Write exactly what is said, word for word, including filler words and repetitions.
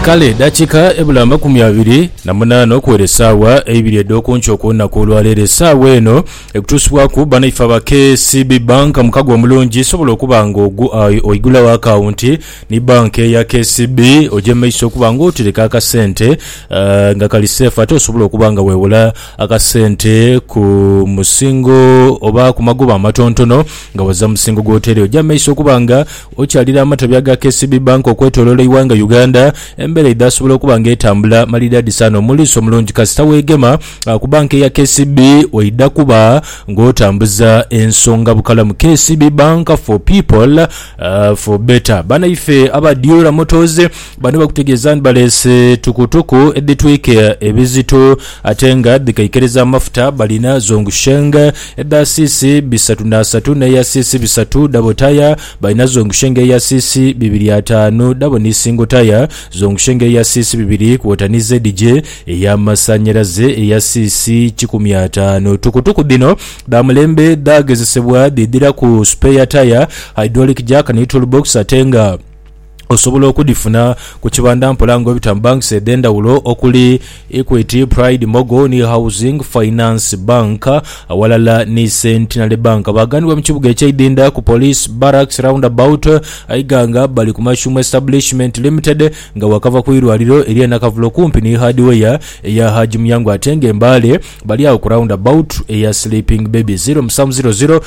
kale dakika ebula makumi abiri na munana okwera essaawa ebiri ed'okunca okunaku olwaleero essaawa eno ekutuusibwaku banaife ba K C B Bank mukago omulungi sobola okuba nga oyigulawo akawunti ni banka eya K C B ojje maiso okuba nga otereka akasente uh, nga kali safe ate osobola okuba nga weewula akasente ku musingo oba ku magoba amatontono nga waza musingo gw'otere ojja maiso okuba nga okyalira amatabya ga K C B Bank okwetoloola iwanga Uganda embera idasobola okuba nga etambula malidadi sana omuliiso omulungi kasita weegema uh, ku banka eya K C B oidda kuba ng'otambuza ensonga bukalamu K C B Bank for people uh, for better. Banaife aba Diola Motors bano bakutegeeza balese tukutuku editwike ebizito atenga dikaikereza amafuta balina zongushenga edda sisi bisatu na satu ne ya sisi bisatu dabotaya balina zongushenga ya sisi bibiri atano dabo ni single tire zongushenga ya sisi bibiri kuotanize D J ya masanyeraze ya sisi kikumi atano tukutuku dino damulembe dagezesebwa didira ku spare tire hydraulic jack ne toolbox atenga osobola okudifuna ku kibanda mpolango bitambanks edendawulo okuli Equity, Pride, Mogo ni Housing Finance Bank awalala ni Sentinel Bank baganibwa mu kibuga eky'Idinda ku Police Barracks roundabout aiganga bali ku Mashum Establishment Limited nga wakava ku irwaliro eri nakavulo kumpi ni hardware ya Haji Myango atenge mbale bali awo ku roundabout eya Sleeping Baby zero seven zero zero